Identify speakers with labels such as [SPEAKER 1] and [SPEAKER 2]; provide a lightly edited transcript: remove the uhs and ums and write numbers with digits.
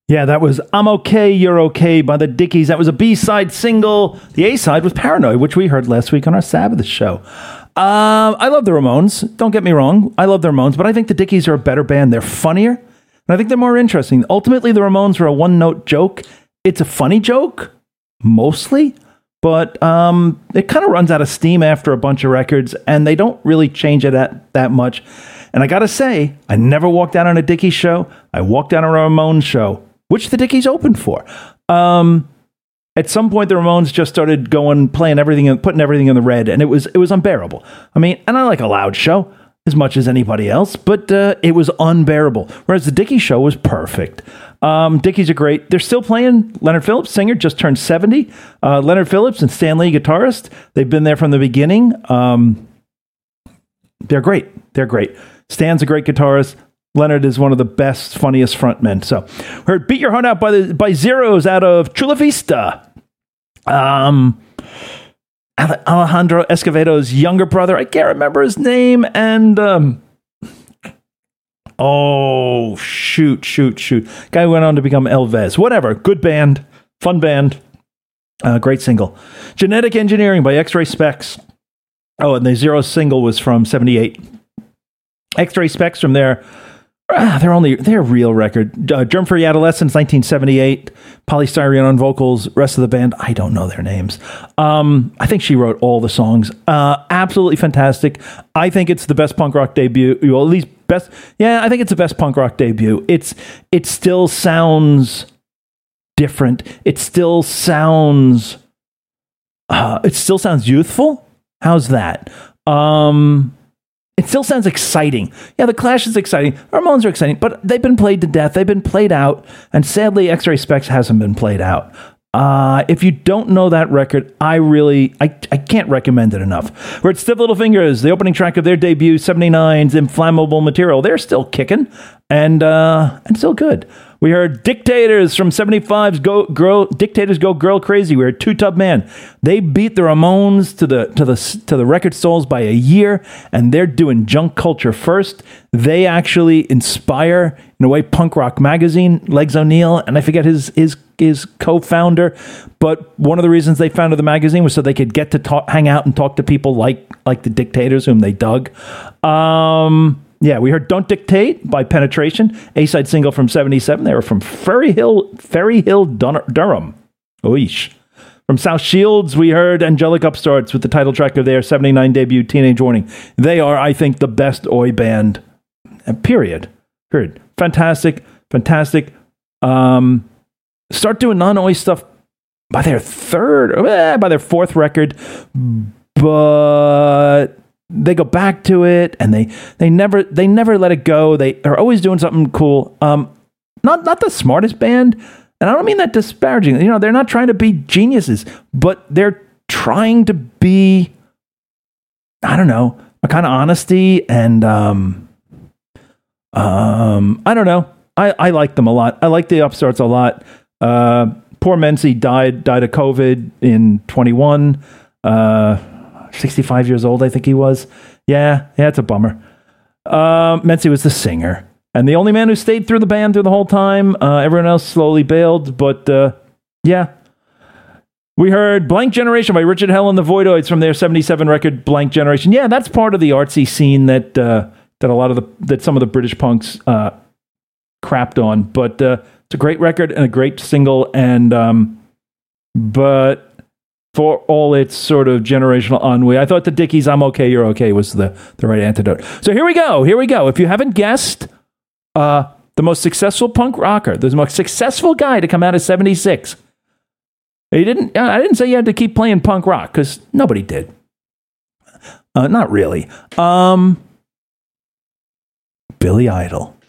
[SPEAKER 1] Yeah, that was I'm Okay, You're Okay by the Dickies. That was a B-side single. The A-side was Paranoid, which we heard last week on our Sabbath show. I love the Ramones. Don't get me wrong. I love the Ramones, but I think the Dickies are a better band. They're funnier, and I think they're more interesting. Ultimately, the Ramones were a one-note joke. It's a funny joke, mostly, but it kind of runs out of steam after a bunch of records, and they don't really change it that much. And I got to say, I never walked out on a Dickies show. I walked out on a Ramones show, which the Dickies opened for. At some point, the Ramones just started playing everything and putting everything in the red, and it was unbearable. I mean, and I like a loud show as much as anybody else, but it was unbearable. Whereas the Dickies show was perfect. Dickies are great. They're still playing. Leonard Phillips, singer, just turned 70. Leonard Phillips and Stan Lee, guitarist. They've been there from the beginning. They're great. They're great. Stan's a great guitarist. Leonard is one of the best, funniest frontmen. So, heard "Beat Your Heart Out" by Zeros out of Chula Vista. Alejandro Escovedo's younger brother, I can't remember his name, and shoot, guy who went on to become Elvis. Whatever, good band, fun band, great single. "Genetic Engineering" by X-Ray Specs. Oh, and the Zeros single was from '78. X-Ray Specs from their real record. Germ Free Adolescence, 1978. Polystyrene on vocals. Rest of the band, I don't know their names. I think she wrote all the songs. Absolutely fantastic. I think it's the best punk rock debut. Well, at least best. Yeah, I think it's the best punk rock debut. It still sounds different. It still sounds youthful. How's that? It still sounds exciting. Yeah, The Clash is exciting. Ramones are exciting, but they've been played to death. They've been played out, and sadly, X-Ray Specs hasn't been played out. If you don't know that record, I can't recommend it enough. We're at Stiff Little Fingers, the opening track of their debut, 79's Inflammable Material. They're still kicking and still good. We heard Dictators from 75's Dictators Go Girl Crazy. We heard Two Tub Man. They beat the Ramones to the record sales by a year, and they're doing junk culture first. They actually inspire, in a way, punk rock magazine. Legs O'Neill, and I forget his co-founder, but one of the reasons they founded the magazine was so they could get to hang out and talk to people like the Dictators, whom they dug. Yeah, we heard "Don't Dictate" by Penetration, A-side single from '77. They were from Ferry Hill, Durham. Oish. From South Shields, we heard Angelic Upstarts with the title track of their '79 debut, Teenage Warning. They are, I think, the best Oi band. Period. Fantastic. Start doing non-Oi stuff by their fourth record, but they go back to it, and they never let it go. They are always doing something cool. Not the smartest band, and I don't mean that disparaging. You know, they're not trying to be geniuses, but they're trying to be, I don't know, a kind of honesty, and I don't know. I like them a lot. I like the Upstarts a lot. Poor Mency died of COVID in 21. 65 years old, I think he was. Yeah, it's a bummer. Mency was the singer, and the only man who stayed through the band through the whole time. Everyone else slowly bailed, but yeah. We heard "Blank Generation" by Richard Hell and the Voidoids from their '77 record, Blank Generation. Yeah, that's part of the artsy scene that some of the British punks crapped on, but it's a great record and a great single, and but for all its sort of generational ennui, I thought the Dickies' "I'm Okay, You're Okay" was the right antidote. So here we go. If you haven't guessed, the most successful punk rocker, the most successful guy to come out of '76. I didn't say you had to keep playing punk rock, because nobody did. Not really. Billy Idol.